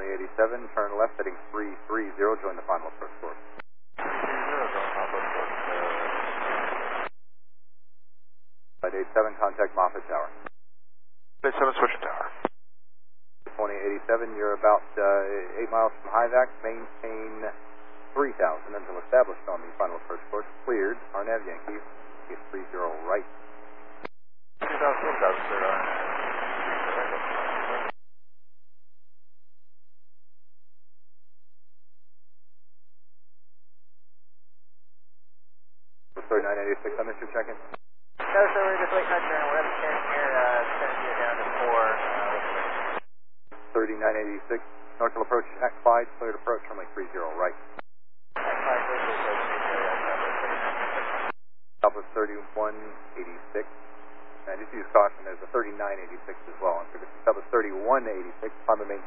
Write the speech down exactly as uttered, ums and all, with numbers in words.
eighty-seven, turn left heading three three zero, join the final approach course. Flight eighty-seven, contact Moffett Tower. eighty-seven, switching tower. twenty eighty-seven, you're about uh, eight miles from Hivac, maintain three thousand until established on the final approach course. Cleared, R N A V Yankee, get three zero right. two thousand, one thousand, cleared R N A V. thirty-nine eighty-six on Mister Check-in. No, sir, we're just waiting on your we're descending here, uh, descending here down to four. Uh, thirty-nine eighty-six, Northfield approach at Clyde, cleared approach, runway three zero right. Southwest thirty-one eighty-six. And just use caution, there's a thirty-nine eighty-six as well. And so this is Southwest thirty-one eighty-six, climb the main